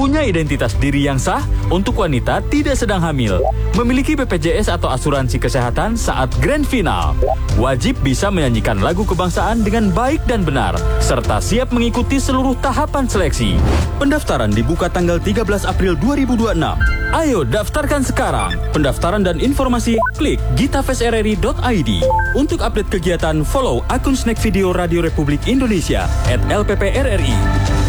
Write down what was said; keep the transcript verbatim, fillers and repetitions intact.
punya identitas diri yang sah untuk wanita tidak sedang hamil, memiliki B P J S atau asuransi kesehatan saat grand final, wajib bisa menyanyikan lagu kebangsaan dengan baik dan benar, serta siap mengikuti seluruh tahapan seleksi. Pendaftaran dibuka tanggal tiga belas April dua ribu dua puluh enam. Ayo daftarkan sekarang. Pendaftaran dan informasi klik gitafest r r i dot i d. Untuk update kegiatan, follow akun Snack Video Radio Republik Indonesia at L P P R R I.